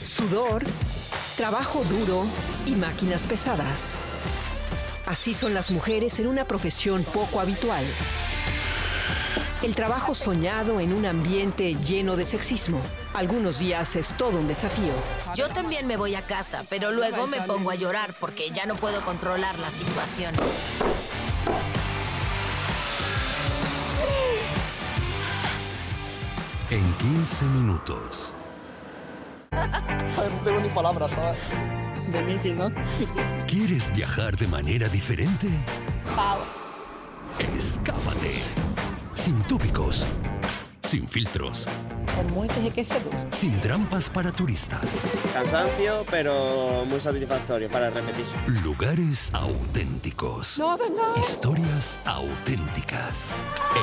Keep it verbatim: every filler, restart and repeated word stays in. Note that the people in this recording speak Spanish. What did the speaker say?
sudor, trabajo duro y máquinas pesadas. Así son las mujeres en una profesión poco habitual. El trabajo soñado en un ambiente lleno de sexismo. Algunos días es todo un desafío. Yo también me voy a casa, pero luego me pongo a llorar porque ya no puedo controlar la situación. En quince minutos. Ay, no tengo ni palabras, ¿sabes? Buenísimo. ¿Quieres viajar de manera diferente? Wow. Escápate. Sin tópicos. Sin filtros. El muelle de queso duro. Sin trampas para turistas. Cansancio, pero muy satisfactorio para repetir. Lugares auténticos. No, no. Historias auténticas.